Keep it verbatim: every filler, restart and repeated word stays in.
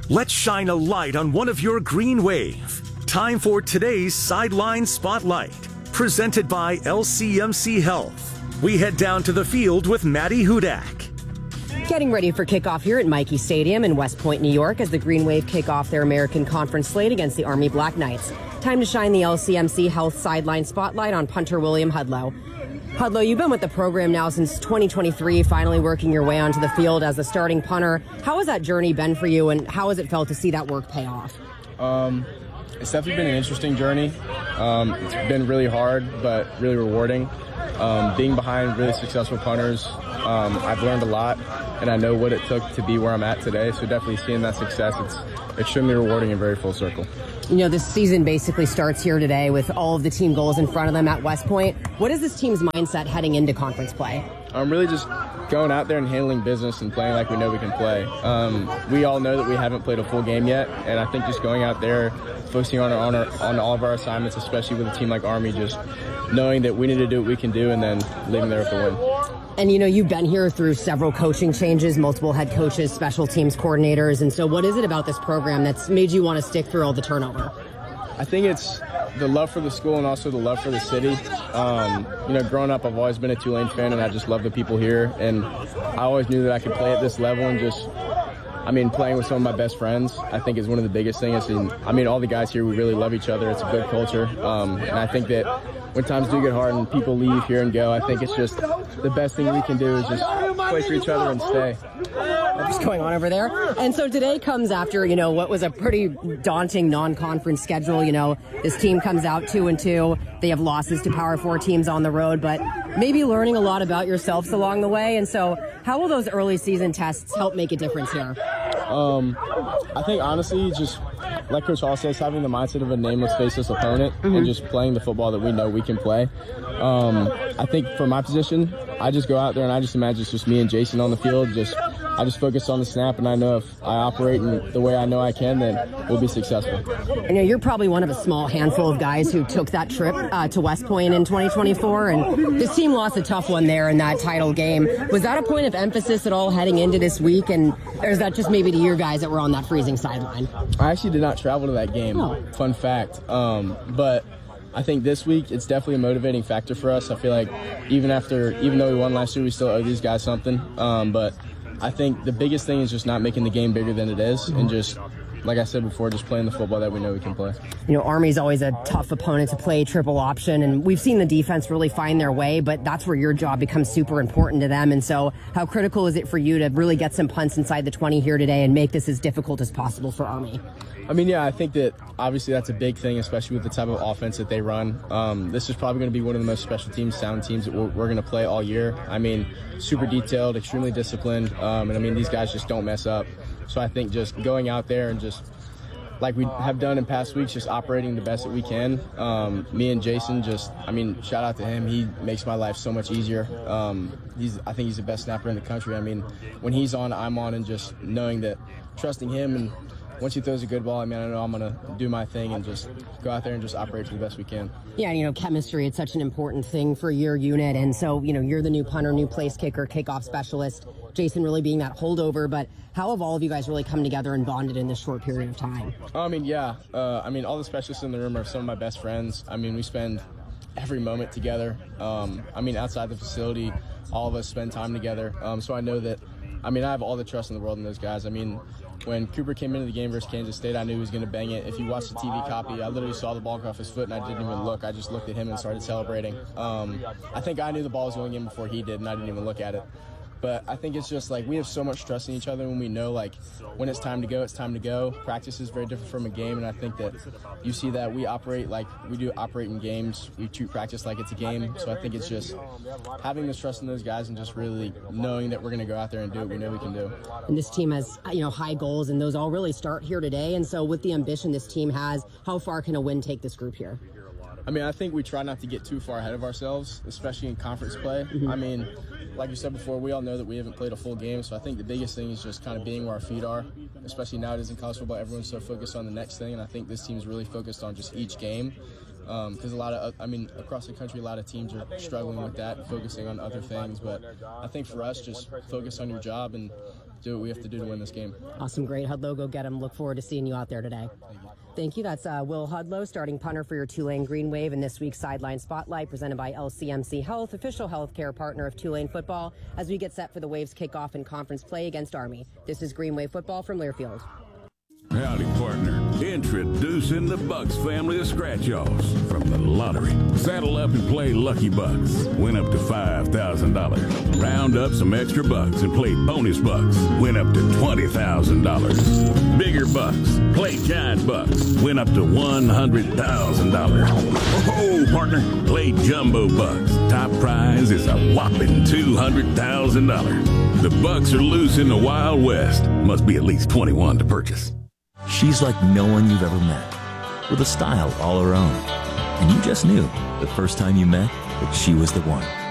Let's shine a light on one of your Green Wave. Time for today's Sideline Spotlight, presented by L C M C Health. We head down to the field with Maddie Hudak. Getting ready for kickoff here at Michie Stadium in West Point, New York, as the Green Wave kick off their American Conference slate against the Army Black Knights. Time to shine the L C M C Health Sideline Spotlight on punter William Hudlow. Hudlow, you've been with the program now since twenty twenty-three, finally working your way onto the field as the starting punter. How has that journey been for you, and how has it felt to see that work pay off? Um, it's definitely been an interesting journey. Um, it's been really hard, but really rewarding. Um, being behind really successful punters, um, I've learned a lot, and I know what it took to be where I'm at today. So definitely seeing that success, it's extremely rewarding and very full circle. You know, this season basically starts here today with all of the team goals in front of them at West Point. What is this team's mindset heading into conference play? I'm really just going out there and handling business and playing like we know we can play. Um, we all know that we haven't played a full game yet, and I think just going out there, focusing on, our, on, our, on all of our assignments, especially with a team like Army, just knowing that we need to do what we can do and then leaving there with the win. And, you know, you've been here through several coaching changes, multiple head coaches, special teams coordinators. And so what is it about this program that's made you want to stick through all the turnover? I think it's the love for the school and also the love for the city. Um, you know, growing up, I've always been a Tulane fan, and I just love the people here. And I always knew that I could play at this level, and just, I mean, playing with some of my best friends, I think is one of the biggest things. And, I mean, all the guys here, we really love each other. It's a good culture. Um, and I think that when times do get hard and people leave here and go, I think it's just the best thing we can do is just play for each other and stay. What's going on over there? And so today comes after, you know, what was a pretty daunting non-conference schedule. You know, this team comes out two and two. They have losses to Power Four teams on the road, but maybe learning a lot about yourselves along the way. And so how will those early season tests help make a difference here? Um, I think honestly, just like Coach Hall says, having the mindset of a nameless, faceless opponent mm-hmm. and just playing the football that we know we can play. Um, I think for my position, I just go out there and I just imagine it's just me and Jason on the field. Just I just focus on the snap, and I know if I operate in the way I know I can, then we'll be successful. I know you're probably one of a small handful of guys who took that trip uh, to West Point in twenty twenty-four, and this team lost a tough one there in that title game. Was that a point of emphasis at all heading into this week, and or is that just maybe to your guys that were on that freezing sideline? I actually did not travel to that game. Oh. Fun fact. Um, but I think this week it's definitely a motivating factor for us. I feel like even after, even though we won last year, we still owe these guys something. Um, but I think the biggest thing is just not making the game bigger than it is, and just, like I said before, just playing the football that we know we can play. You know, Army's always a tough opponent to play triple option, and we've seen the defense really find their way, but that's where your job becomes super important to them. And so how critical is it for you to really get some punts inside the twenty here today and make this as difficult as possible for Army? I mean, yeah, I think that obviously that's a big thing, especially with the type of offense that they run. Um, this is probably going to be one of the most special teams, sound teams that we're, we're going to play all year. I mean, super detailed, extremely disciplined, um, and I mean, these guys just don't mess up. So I think just going out there and just, like we have done in past weeks, just operating the best that we can. Um, me and Jason just, I mean, shout out to him. He makes my life so much easier. Um, he's, I think he's the best snapper in the country. I mean, when he's on, I'm on, and just knowing that, trusting him, and once he throws a good ball, I mean, I know I'm going to do my thing and just go out there and just operate to the best we can. Yeah, you know, chemistry, it's such an important thing for your unit. And so, you know, you're the new punter, new place kicker, kickoff specialist, Jason really being that holdover. But how have all of you guys really come together and bonded in this short period of time? I mean, yeah. Uh, I mean, all the specialists in the room are some of my best friends. I mean, we spend every moment together. Um, I mean, outside the facility, all of us spend time together. Um, so I know that, I mean, I have all the trust in the world in those guys. I mean, when Cooper came into the game versus Kansas State, I knew he was going to bang it. If you watched the T V copy, I literally saw the ball go off his foot, and I didn't even look. I just looked at him and started celebrating. Um, I think I knew the ball was going in before he did, and I didn't even look at it. But I think it's just like we have so much trust in each other when we know, like, when it's time to go, it's time to go. Practice is very different from a game, and I think that you see that we operate like we do operate in games. We treat practice like it's a game. So I think it's just having this trust in those guys and just really knowing that we're going to go out there and do what we know we can do. And this team has, you know, high goals, and those all really start here today. And so with the ambition this team has, how far can a win take this group here? I mean, I think we try not to get too far ahead of ourselves, especially in conference play. Mm-hmm. I mean, like you said before, we all know that we haven't played a full game, so I think the biggest thing is just kind of being where our feet are, especially nowadays in college football. Everyone's so focused on the next thing, and I think this team is really focused on just each game. Because um, a lot of, I mean, across the country, a lot of teams are struggling with that, focusing on other things. But I think for us, just focus on your job and do what we have to do to win this game. Awesome, great. Hudlow, go get him. Look forward to seeing you out there today. Thank you. Thank you. That's uh, Will Hudlow, starting punter for your Tulane Green Wave in this week's Sideline Spotlight, presented by L C M C Health, official healthcare partner of Tulane football, as we get set for the Waves kickoff in conference play against Army. This is Green Wave football from Learfield. Howdy, partner. Introducing the Bucks family of scratch-offs from the lottery. Saddle up and play Lucky Bucks. Win up to five thousand dollars. Round up some extra bucks and play Bonus Bucks. Win up to twenty thousand dollars. Bigger bucks. Play Giant Bucks. Win up to one hundred thousand dollars. Oh, partner. Play Jumbo Bucks. Top prize is a whopping two hundred thousand dollars. The Bucks are loose in the Wild West. Must be at least twenty-one to purchase. She's like no one you've ever met, with a style all her own. And you just knew the first time you met that she was the one.